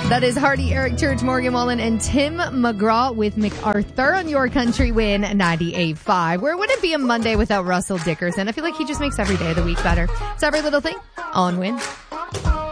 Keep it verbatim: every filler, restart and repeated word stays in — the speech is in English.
That is Hardy, Eric Church, Morgan Wallen, and Tim McGraw with MacArthur on Your Country Win ninety-eight point five. Where would it be a Monday without Russell Dickerson? I feel like he just makes every day of the week better. It's every little thing on Win.